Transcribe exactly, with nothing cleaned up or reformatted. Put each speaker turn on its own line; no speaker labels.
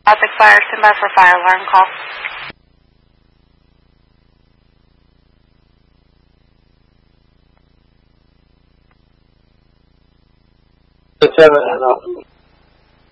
Topic fire, stand by for fire alarm call.
seven and off.